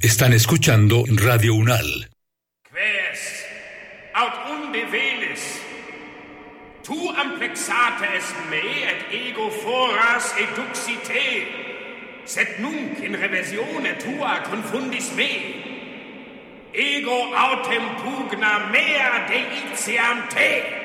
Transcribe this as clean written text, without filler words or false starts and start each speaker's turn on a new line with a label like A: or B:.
A: Están escuchando Radio Unal.
B: Quaes, aut unde velis, tu amplexate est me et ego foras eduxite, sed nunc in reversione tua confundis me. Ego autem pugna mea deitiam te.